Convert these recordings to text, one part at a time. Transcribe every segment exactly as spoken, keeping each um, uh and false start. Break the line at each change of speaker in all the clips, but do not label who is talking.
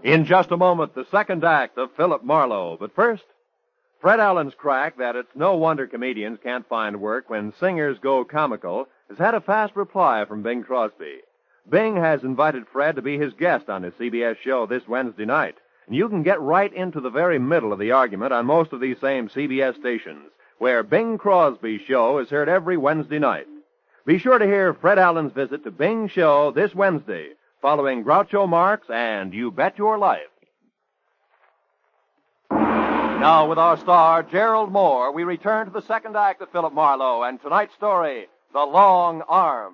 In just a moment, the second act of Philip Marlowe. But first, Fred Allen's crack that it's no wonder comedians can't find work when singers go comical has had a fast reply from Bing Crosby. Bing has invited Fred to be his guest on his C B S show this Wednesday night. And you can get right into the very middle of the argument on most of these same C B S stations, where Bing Crosby's show is heard every Wednesday night. Be sure to hear Fred Allen's visit to Bing's show this Wednesday, following Groucho Marx and You Bet Your Life. Now, with our star, Gerald Moore, we return to the second act of Philip Marlowe and tonight's story, The Long Arm.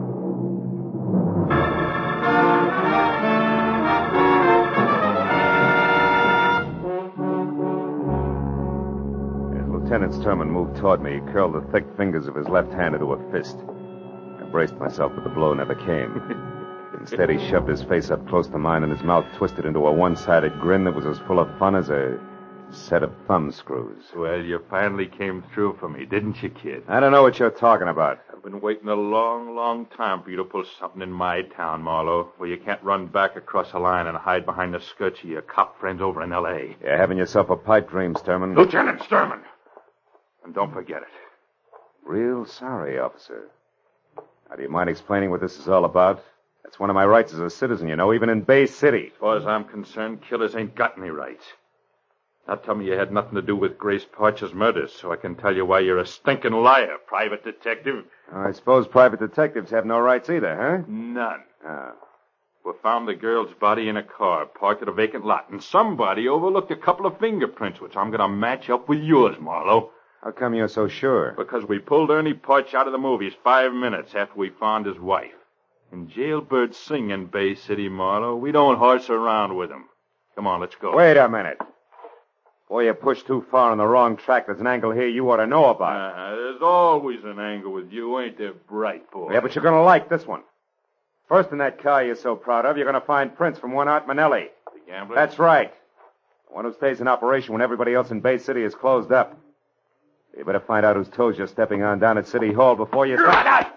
As Lieutenant Sturman moved toward me, he curled the thick fingers of his left hand into a fist. I braced myself, but the blow never came. Instead, he shoved his face up close to mine, and his mouth twisted into a one-sided grin that was as full of fun as a set of thumb screws.
Well, you finally came through for me, didn't you, kid?
I don't know what you're talking about.
I've been waiting a long, long time for you to pull something in my town, Marlowe, where you can't run back across the line and hide behind the skirts of your cop friends over in L A
You're having yourself a pipe dream, Sturman.
Lieutenant Sturman! And don't forget it.
Real sorry, officer. Now, do you mind explaining what this is all about? That's one of my rights as a citizen, you know, even in Bay City.
As far as I'm concerned, killers ain't got any rights. Now tell me you had nothing to do with Grace Parcher's murder, so I can tell you why you're a stinking liar, private detective.
I suppose private detectives have no rights either, huh?
None.
Oh.
We found the girl's body in a car parked at a vacant lot, and somebody overlooked a couple of fingerprints, which I'm going to match up with yours, Marlowe.
How come you're so sure?
Because we pulled Ernie Parch out of the movies five minutes after we found his wife. And jailbirds sing in Bay City, Marlowe. We don't horse around with them. Come on, let's go.
Wait a minute. Boy, you pushed too far on the wrong track. There's an angle here you ought to know about.
Uh, there's always an angle with you, ain't there, bright boy?
Yeah, but you're going to like this one. First in that car you're so proud of, you're going to find prints from one Art Manelli.
The gambler?
That's right. The one who stays in operation when everybody else in Bay City is closed up. You better find out whose toes you're stepping on down at City Hall before you...
Start.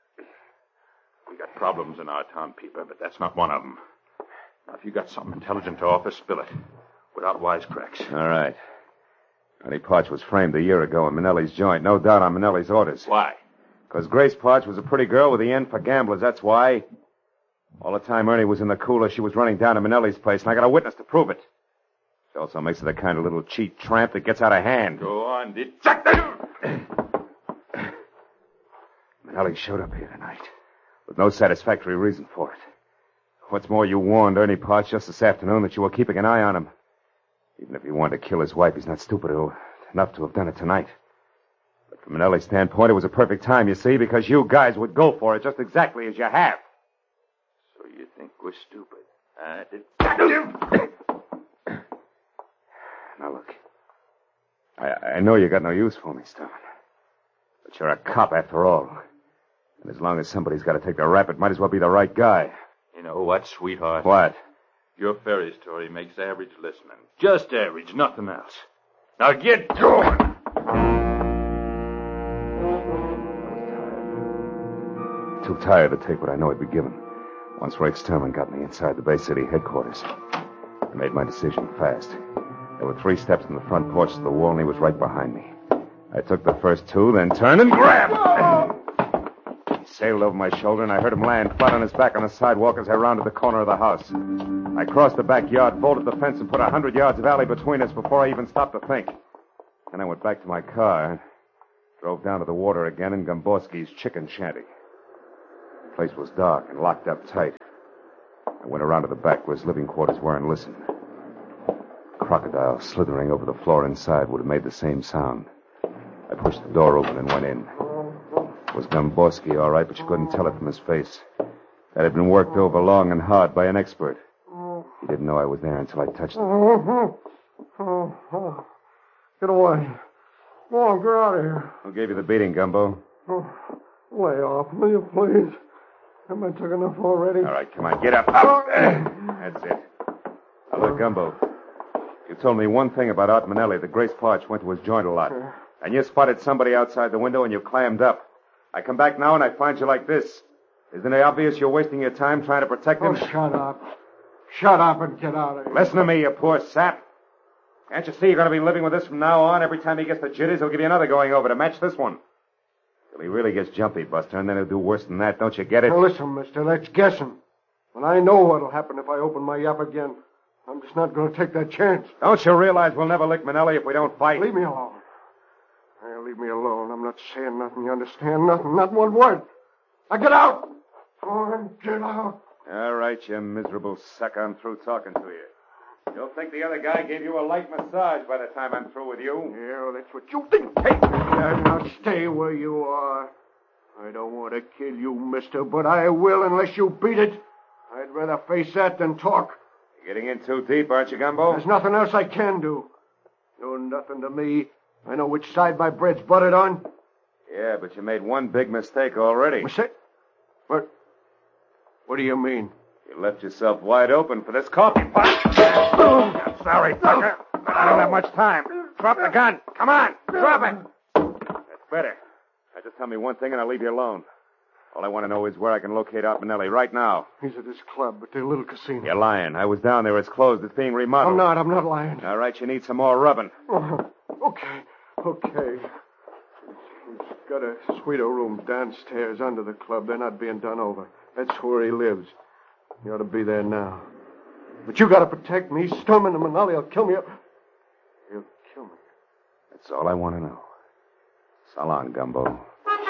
We got problems in our town, Peeper, but that's not one of them. Now, if you got something intelligent to offer, spill it. Without wisecracks.
All right. Ernie Parch was framed a year ago in Manelli's joint. No doubt on Manelli's orders.
Why?
Because Grace Parch was a pretty girl with the end for gamblers. That's why. All the time Ernie was in the cooler, she was running down to Manelli's place, and I got a witness to prove it. She also makes her the kind of little cheat tramp that gets out of hand.
Go on, detective!
Manelli showed up here tonight with no satisfactory reason for it. What's more, you warned Ernie Parch just this afternoon that you were keeping an eye on him. Even if he wanted to kill his wife, he's not stupid enough to have done it tonight. But from Manelli's standpoint, it was a perfect time, you see, because you guys would go for it just exactly as you have.
So you think we're stupid? Uh, detective!
Now, look. I, I know you got no use for me, Stone. But you're a cop after all. And as long as somebody's got to take the rap, it might as well be the right guy.
You know what, sweetheart?
What?
Your fairy story makes average listening. Just average, nothing else. Now get going!
Too tired to take what I know I'd be given. Once Rick Sturman got me inside the Bay City headquarters, I made my decision fast. There were three steps from the front porch to the wall, and he was right behind me. I took the first two, then turned and grabbed. He sailed over my shoulder, and I heard him land flat on his back on the sidewalk as I rounded the corner of the house. I crossed the backyard, vaulted the fence, and put a hundred yards of alley between us before I even stopped to think. Then I went back to my car and drove down to the water again in Gomborski's chicken shanty. The place was dark and locked up tight. I went around to the back where his living quarters were and listened. A crocodile slithering over the floor inside would have made the same sound. I pushed the door open and went in. It was Gomborski, all right, but you couldn't tell it from his face. That had been worked over long and hard by an expert. He didn't know I was there until I touched him.
Oh, oh, oh. Get away. Go on, get out of here.
Who gave you the beating, Gumbo?
Oh, lay off, will you, please? Haven't I took enough already?
All right, come on, get up. Up. That's it. Now, look, Gumbo. You told me one thing about Art Manelli, that Grace Parch went to his joint a lot. And you spotted somebody outside the window and you clammed up. I come back now and I find you like this. Isn't it obvious you're wasting your time trying to protect him?
Oh, shut up. Shut up and get out of here.
Listen to me, you poor sap. Can't you see you're going to be living with this from now on? Every time he gets the jitters, he'll give you another going over to match this one. Till he really gets jumpy, Buster, and then he'll do worse than that. Don't you get it?
Now listen, mister, that's guessing. And I know what'll happen if I open my yap again. I'm just not going to take that chance.
Don't you realize we'll never lick Manelli if we don't fight?
Leave me alone. Hey, leave me alone. I'm not saying nothing. You understand? Nothing. Not one word. Now get out. Go on, get out.
All right, you miserable sucker. I'm through talking to you. You'll think the other guy gave you a light massage by the time I'm through with you.
Yeah, well, that's what you think. Hey, now stay where you are. I don't want to kill you, mister, but I will unless you beat it. I'd rather face that than talk.
You're getting in too deep, aren't you, Gumbo?
There's nothing else I can do. No, nothing to me. I know which side my bread's buttered on.
Yeah, but you made one big mistake already.
Mistake? What? What do you mean?
You left yourself wide open for this coffee pot. I'm sorry, Tucker, but I don't have much time. Drop the gun. Come on, drop it. That's better. Now just tell me one thing and I'll leave you alone. All I want to know is where I can locate Art Manelli right now.
He's at this club, at the little casino.
You're lying. I was down there. It's closed. It's being remodeled.
I'm not. I'm not lying.
All right, you need some more rubbing.
Oh, okay. Okay. He's got a suite room downstairs under the club. They're not being done over. That's where he lives. He ought to be there now. But you got to protect me. Sturman and Manelli will kill me. He'll kill me.
That's all I want to know. So long, Gumbo.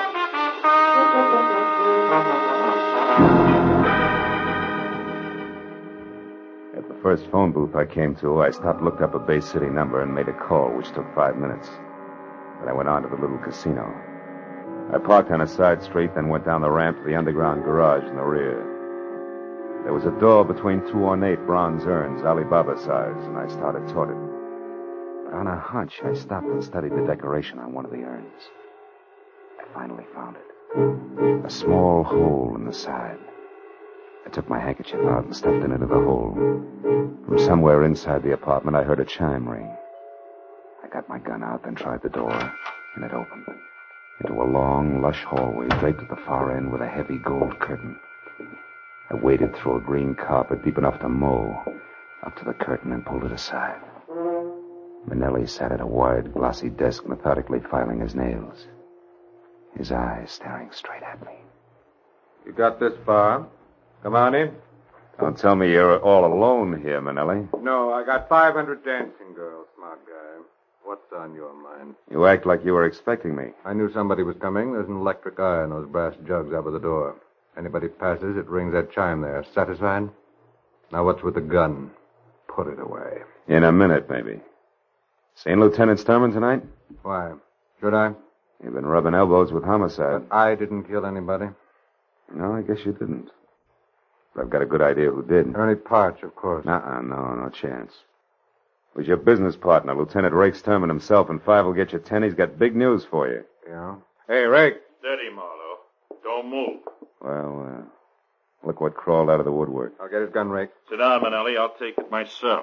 At the first phone booth I came to, I stopped, looked up a Bay City number, and made a call, which took five minutes. Then I went on to the little casino. I parked on a side street, then went down the ramp to the underground garage in the rear. There was a door between two ornate bronze urns, Alibaba size, and I started toward it. But on a hunch, I stopped and studied the decoration on one of the urns. I finally found it. A small hole in the side. I took my handkerchief out and stuffed it into the hole. From somewhere inside the apartment, I heard a chime ring. I got my gun out, then tried the door, and it opened. Into a long, lush hallway draped at the far end with a heavy gold curtain. I waded through a green carpet deep enough to mow, up to the curtain and pulled it aside. Manelli sat at a wide, glossy desk methodically filing his nails, his eyes staring straight at me.
You got this far. Come on in.
Don't tell me you're all alone here, Manelli.
No, I got five hundred dancing girls, smart guy. What's on your mind?
You act like you were expecting me.
I knew somebody was coming. There's an electric eye on those brass jugs over the door. Anybody passes, it rings that chime there. Satisfied? Now what's with the gun? Put it away.
In a minute, maybe. Seen Lieutenant Sturman tonight?
Why? Should I?
You've been rubbing elbows with homicide.
But I didn't kill anybody.
No, I guess you didn't. But I've got a good idea who did.
Ernie Parch, of course.
Nuh-uh, no, no chance. It was your business partner, Lieutenant Rake Sturman himself, and five will get you ten. He's got big news for you.
Yeah? Hey, Rake.
Steady, Marlowe. Don't move.
Well, uh, look what crawled out of the woodwork.
I'll get his gun, Rake.
Sit down, Manelli. I'll take it myself.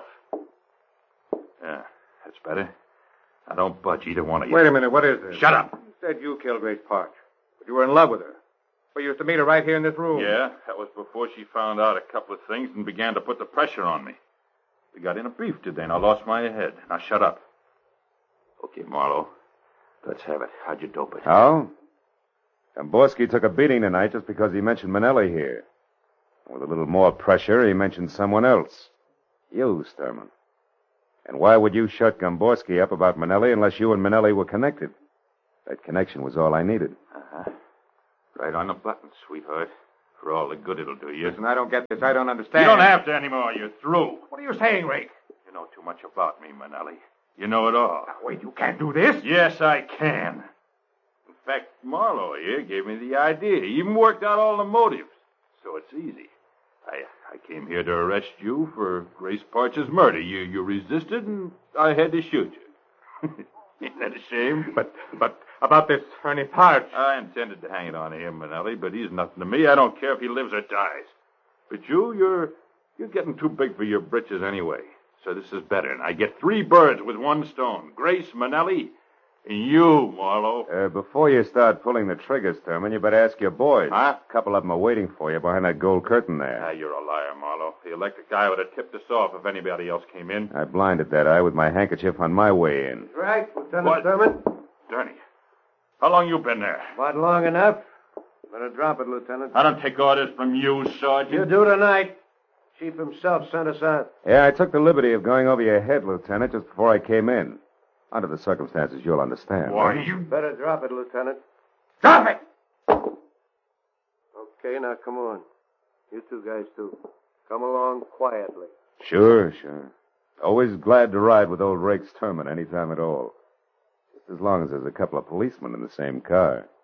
Yeah, that's better. Now, don't budge, either one of you.
Wait a minute. What is this?
Shut up.
You said you killed Grace Parch. But you were in love with her. We used to meet her right here in this room.
Yeah, that was before she found out a couple of things and began to put the pressure on me. We got in a beef today, and I lost my head. Now, shut up. Okay, Marlowe. Let's have it. How'd you dope it?
How? Gamborski took a beating tonight just because he mentioned Manelli here. With a little more pressure, he mentioned someone else. You, Sturman. And why would you shut Gamborski up about Manelli unless you and Manelli were connected? That connection was all I needed.
Uh-huh. Right on the button, sweetheart. For all the good it'll do you.
Listen, I don't get this. I don't understand.
You don't have to anymore. You're through.
What are you saying, Rake?
You know too much about me, Manelli. You know it all.
Wait, you can't do this.
Yes, I can. In fact, Marlowe here gave me the idea. He even worked out all the motives. So it's easy. I I came here to arrest you for Grace Parch's murder. You you resisted, and I had to shoot you. Ain't that a shame?
But, but, about this Ernie Parch.
I intended to hang it on him, Manelli, but he's nothing to me. I don't care if he lives or dies. But you, you're, you're getting too big for your britches anyway. So this is better, and I get three birds with one stone. Grace, Manelli, And you, Marlowe.
Uh, before you start pulling the triggers, Thurman, you better ask your boys.
Huh?
A couple of them are waiting for you behind that gold curtain there.
Ah, you're a liar, Marlowe. The electric eye would have tipped us off if anybody else came in.
I blinded that eye with my handkerchief on my way in.
Right, Lieutenant
What?
Thurman.
Dirty. How long you been there?
About long enough. Better drop it, Lieutenant.
I don't take orders from you, Sergeant.
You do tonight. Chief himself sent us out.
Yeah, I took the liberty of going over your head, Lieutenant, just before I came in. Under the circumstances, you'll understand.
Why,
right?
you...
Better drop it, Lieutenant.
Drop it!
Okay, now come on. You two guys, too. Come along quietly.
Sure, sure. Always glad to ride with old Rakes Thurman any time at all. Just as long as there's a couple of policemen in the same car.